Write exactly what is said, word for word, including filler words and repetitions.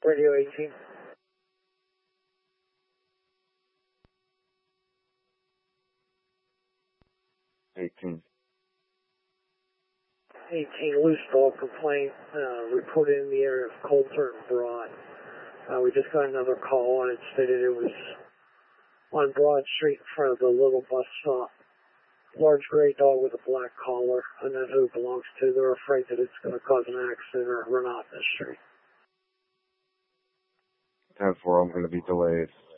Radio eighteen. eighteen. eighteen, loose dog complaint, uh, reported in the area of Coulter and Broad. Uh, we just got another call on it, stated it was on Broad Street in front of the little bus stop. Large gray dog with a black collar, and not who it belongs to. They're afraid that it's going to cause an accident or run off the street. ten four, I'm going to be delayed.